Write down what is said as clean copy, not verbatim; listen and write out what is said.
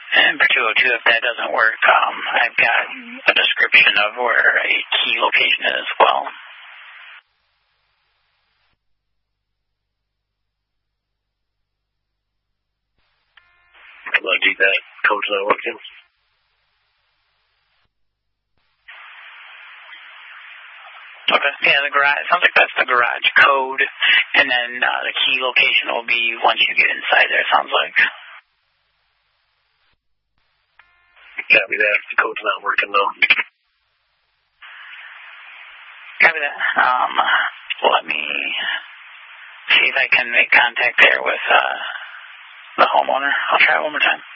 And for 202, if that doesn't work, I've got a description of where a key location is as well. Can I do that? Code's not working. Okay. Yeah, the garage. It sounds like that's the garage code, and then the key location will be once you get inside there. It sounds like. Copy that. The code's not working though. Copy that. Let me see if I can make contact there with the homeowner. I'll try it one more time.